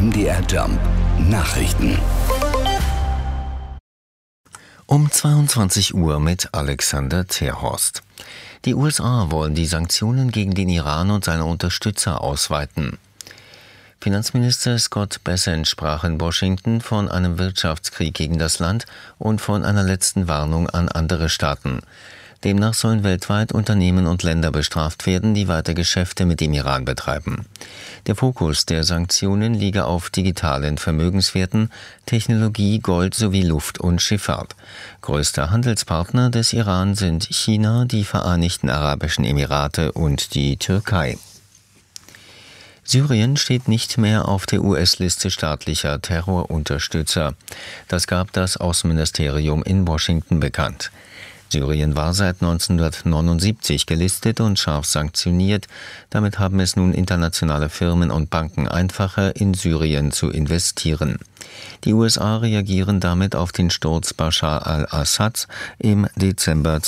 MDR Jump Nachrichten. Um 22 Uhr mit Alexander Terhorst. Die USA wollen die Sanktionen gegen den Iran und seine Unterstützer ausweiten. Finanzminister Scott Bessent sprach in Washington von einem Wirtschaftskrieg gegen das Land und von einer letzten Warnung an andere Staaten. Demnach sollen weltweit Unternehmen und Länder bestraft werden, die weiter Geschäfte mit dem Iran betreiben. Der Fokus der Sanktionen liege auf digitalen Vermögenswerten, Technologie, Gold sowie Luft- und Schifffahrt. Größter Handelspartner des Iran sind China, die Vereinigten Arabischen Emirate und die Türkei. Syrien steht nicht mehr auf der US-Liste staatlicher Terrorunterstützer. Das gab das Außenministerium in Washington bekannt. Syrien war seit 1979 gelistet und scharf sanktioniert. Damit haben es nun internationale Firmen und Banken einfacher, in Syrien zu investieren. Die USA reagieren damit auf den Sturz Bashar al-Assads im Dezember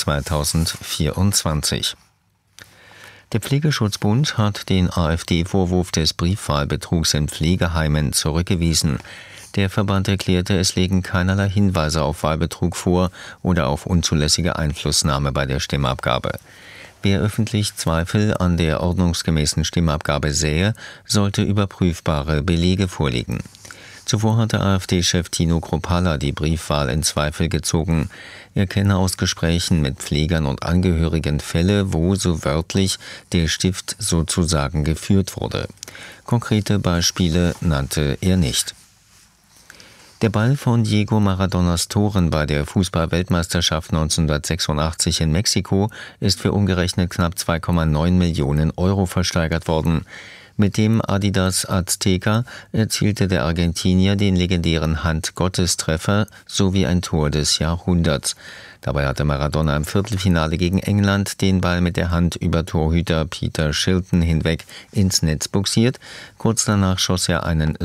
2024. Der Pflegeschutzbund hat den AfD-Vorwurf des Briefwahlbetrugs in Pflegeheimen zurückgewiesen. Der Verband erklärte, es legen keinerlei Hinweise auf Wahlbetrug vor oder auf unzulässige Einflussnahme bei der Stimmabgabe. Wer öffentlich Zweifel an der ordnungsgemäßen Stimmabgabe sähe, sollte überprüfbare Belege vorlegen. Zuvor hatte AfD-Chef Tino Kruppalla die Briefwahl in Zweifel gezogen. Er kenne aus Gesprächen mit Pflegern und Angehörigen Fälle, wo so wörtlich der Stift sozusagen geführt wurde. Konkrete Beispiele nannte er nicht. Der Ball von Diego Maradonas Toren bei der Fußball-Weltmeisterschaft 1986 in Mexiko ist für umgerechnet knapp 2,9 Millionen Euro versteigert worden. Mit dem Adidas Azteca erzielte der Argentinier den legendären Hand-Gottes-Treffer sowie ein Tor des Jahrhunderts. Dabei hatte Maradona im Viertelfinale gegen England den Ball mit der Hand über Torhüter Peter Shilton hinweg ins Netz buxiert. Kurz danach schloss er einen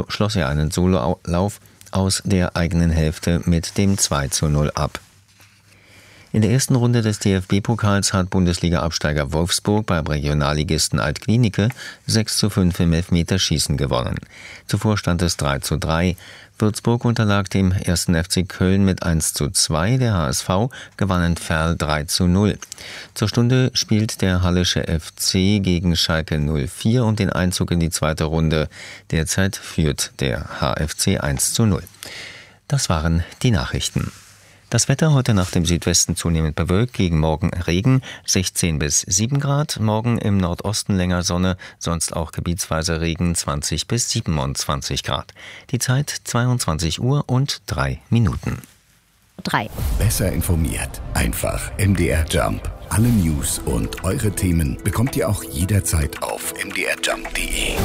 Sololauf aus der eigenen Hälfte mit dem 2:0 ab. In der ersten Runde des DFB-Pokals hat Bundesliga-Absteiger Wolfsburg beim Regionalligisten Alt-Klinike 6:5 im Elfmeterschießen gewonnen. Zuvor stand es 3:3. Würzburg unterlag dem 1. FC Köln mit 1:2. Der HSV gewann in Verl 3:0. Zur Stunde spielt der Hallische FC gegen Schalke 04 und den Einzug in die zweite Runde. Derzeit führt der HFC 1:0. Das waren die Nachrichten. Das Wetter heute nach dem Südwesten zunehmend bewölkt, gegen Morgen Regen, 16 bis 7 Grad, morgen im Nordosten länger Sonne, sonst auch gebietsweise Regen, 20 bis 27 Grad. Die Zeit 22 Uhr und 3 Minuten. Besser informiert. Einfach MDR Jump. Alle News und eure Themen bekommt ihr auch jederzeit auf mdrjump.de.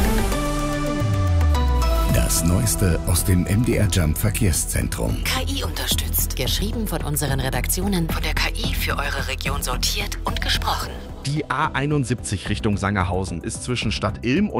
Das Neueste aus dem MDR Jump Verkehrszentrum. KI unterstützt. Geschrieben von unseren Redaktionen, von der KI für eure Region sortiert und gesprochen. Die A71 Richtung Sangerhausen ist zwischen Stadt Ilm und